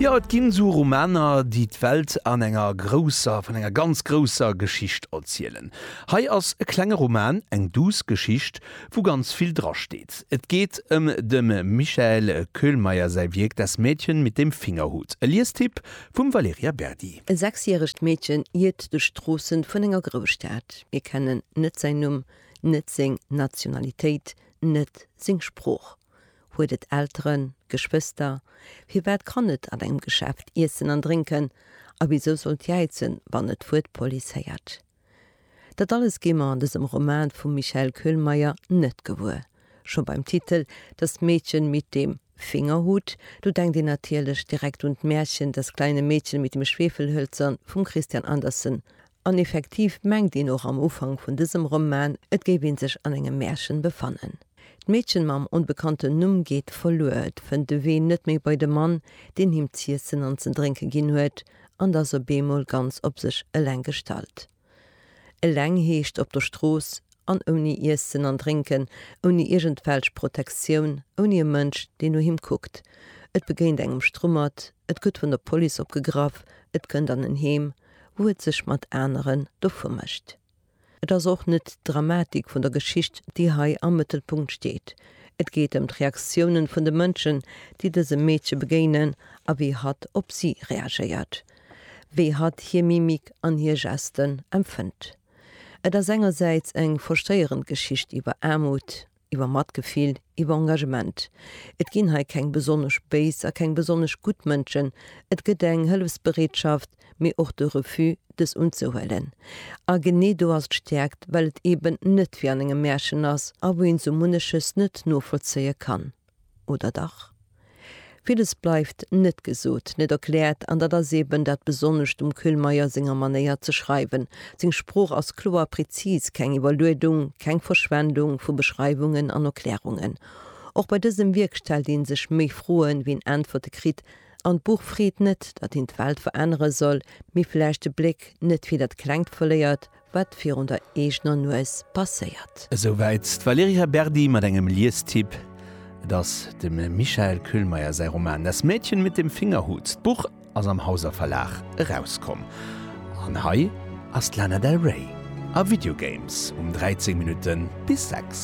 Ja, et ginn so Romaner, die d'Welt an von enger ganz grosser Geschicht erzielen. Hei ass e klenger Roman, eng Geschicht, wo ganz viel drasteht. Et geht dem Michael Köhlmeier sei Wirk, das Mädchen mit dem Fingerhut. E Liestipp vum Valeria Berdi. E 6-jähriges Mädchen irrt durch Strassen von enger Großstadt. Wir kennen net sein Numm, net sing Nationalität, net sing Spruch. Huet Eltern, Geschwister, wie weit kann net an einem Geschäft essen an trinken, a wieso sollt jeizen, wann net vor Polizei hat. Dat alles gimmer an diesem Roman von Michael Köhlmeier net gewur. Schon beim Titel Das Mädchen mit dem Fingerhut, du denkst dir natürlich direkt und Märchen Das kleine Mädchen mit dem Schwefelhölzern von Christian Andersen. An effektiv mengt ihn auch am Anfang von diesem Roman, et gebe sich an engem Märchen befannen. Mädchen mam unbekannte Numm geht verloet, vun de ween net méi bei dem Mann, den him Ziessen an zen Drinke ginn huet, an dats Bemol ganz op sech eleng stalt. Eleng heescht op der Stroos, an oni Essen an Drinken, oni irgendwelsch Protektiun, oni e Mënsch, den him guckt. Et begéint engem Strummert, et gëtt vun der Poli opgegraf, et kënnt an en Heem, wo et sech mat Äneren do vermëcht. Et ass auch net Dramatik vun der Geschicht, die hai am Mittelpunkt steht. Et geht Reaktionen vun de Mënschen, die dese Mädchen begenen, a wie hat op sie reagiert. Wie hat hier Mimik an hier Gesten empfënnt. Et ass engerseits eng versteierend Geschicht iwwer Armut, iwwer Matgefühl, iwwer Engagement. Et ginn hai keng besonnech Bas a keng besonnech Gutmënschen, et gedeng Hëlfsbereetschaft, mé och de Refu des unzuhellen. A gene du hast stärkt, weil et eben net wie an engem Märchen ass, a wo en so munneches net nur verzeie kann. Oder dach? Vieles bleibt net gesot, net erklärt, an dat das eben dat besonnecht Köhlmeier Singer Manier zu schreiben. Sing Spruch aus klar präzis, keng Evaluierung, keng Verschwendung vu Beschreibungen an Erklärungen. Auch bei diesem Wirk stellt ihn sich méi frohen wie en Antworte krit, an Buch fried net, dat in d'Welt verändere soll, mi vielleicht de Blick net wie dat klenkt verleiert, wat vir unter Eegner Nues passeiert. Soweit Valeria Berdi mat engem Liestipp, dass dem Michael Köhlmeier sei Roman Das Mädchen mit dem Fingerhut Buch aus am Hauser Verlag rauskom. An Hai as Lana Del Rey a Videogames 13 Minuten bis 6.